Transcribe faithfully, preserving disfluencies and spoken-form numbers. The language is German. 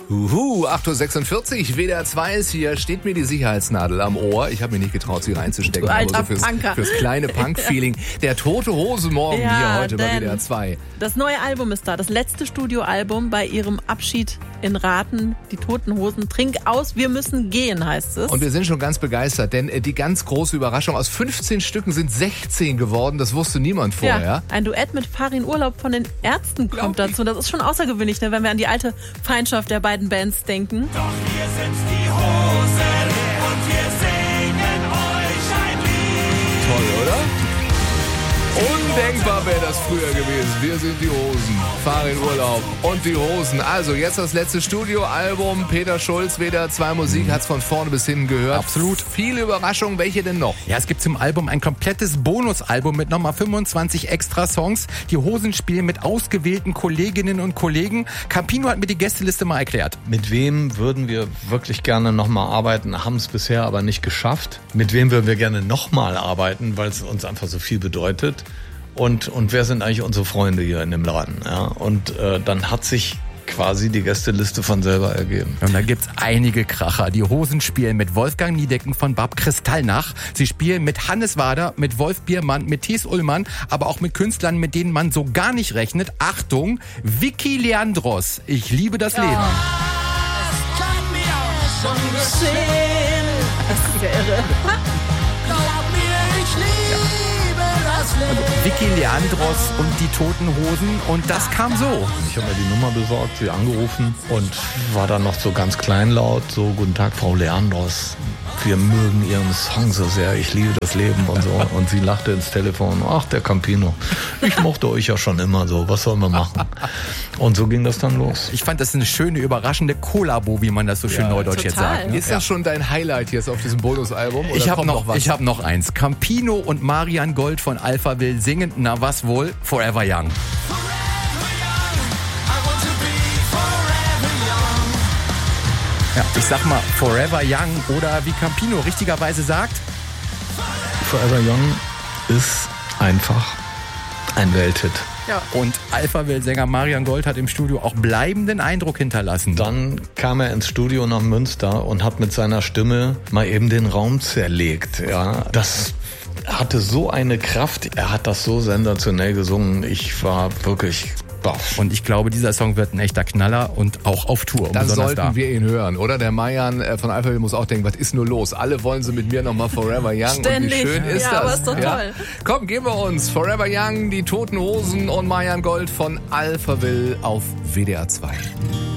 Huhu, acht Uhr sechsundvierzig, W D R zwei ist hier, steht mir die Sicherheitsnadel am Ohr. Ich habe mir nicht getraut, sie reinzustecken, Du alter aber so fürs, Punker. fürs kleine Punk-Feeling. Der Tote Hose morgen Ja, hier heute bei denn W D R zwei. Das neue Album ist da, das letzte Studioalbum bei ihrem Abschied in Raten. Die Toten Hosen, trink aus, wir müssen gehen, heißt es. Und wir sind schon ganz begeistert, denn äh, die ganz große Überraschung, aus fünfzehn Stücken sind sechzehn geworden, das wusste niemand vorher. Ja, ein Duett mit Farin Urlaub von den Ärzten kommt dazu. Das ist schon außergewöhnlich, ne, wenn wir an die alte Feindschaft der beiden Bands denken. Doch wir sind die Hosen und wir singen euch ein Lied. Toll, oder? Undenkbar wäre das früher gewesen. Wir sind die Hosen. Farin Urlaub und die Hosen. Also jetzt das letzte Studioalbum. Peter Schulz, W D R zwei Musik, hat's von vorne bis hinten gehört. Absolut. Viele Überraschungen. Welche denn noch? Ja, es gibt zum Album ein komplettes Bonusalbum mit nochmal fünfundzwanzig extra Songs. Die Hosen spielen mit ausgewählten Kolleginnen und Kollegen. Campino hat mir die Gästeliste mal erklärt. Mit wem würden wir wirklich gerne nochmal arbeiten, haben es bisher aber nicht geschafft. Mit wem würden wir gerne nochmal arbeiten, weil es uns einfach so viel bedeutet. Und, und wer sind eigentlich unsere Freunde hier in dem Laden? Ja? Und äh, dann hat sich quasi die Gästeliste von selber ergeben. Und da gibt's einige Kracher. Die Hosen spielen mit Wolfgang Niedecken von Bab Kristallnach. Sie spielen mit Hannes Wader, mit Wolf Biermann, mit Thies Ullmann, aber auch mit Künstlern, mit denen man so gar nicht rechnet. Achtung, Vicky Leandros. Ich liebe das Leben. Es kann mir auch schon geschehen. Das ist ja irre. Glaub mir, ich liebe das Leben. Vicky Leandros und die Toten Hosen. Und das kam so. Ich habe mir die Nummer besorgt, sie angerufen und war dann noch so ganz kleinlaut, so guten Tag, Frau Leandros. Wir mögen Ihren Song so sehr, ich liebe das Leben und so. Und sie lachte ins Telefon, ach, der Campino, ich mochte euch ja schon immer so, was sollen wir machen? Und so ging das dann los. Ich fand das eine schöne, überraschende Kollabo, wie man das so schön Ja, neudeutsch jetzt total. sagt. Ne? Ist das schon dein Highlight jetzt auf diesem Bonusalbum? Oder Ich habe kommt noch, was? ich hab noch eins. Campino und Marian Gold von Alphaville singen, na was wohl, Forever Young. Ja, ich sag mal Forever Young oder wie Campino richtigerweise sagt, Forever Young ist einfach ein Welthit. und Alphaville-Sänger Marian Gold hat im Studio auch bleibenden Eindruck hinterlassen. Dann kam er ins Studio nach Münster und hat mit seiner Stimme mal eben den Raum zerlegt. Ja, das hatte so eine Kraft. Er hat das so sensationell gesungen. Ich war wirklich baff. Und ich glaube, dieser Song wird ein echter Knaller und auch auf Tour. Dann besonders sollten da. wir ihn hören, oder? Der Marian äh, von Alphaville muss auch denken, was ist nur los? Alle wollen sie mit mir nochmal Forever Young. Ständig. Und wie schön ist Ja, das? aber ist doch toll. Komm, geben wir uns. Forever Young, die Toten Hosen und Marian Gold von Alphaville auf W D R zwei.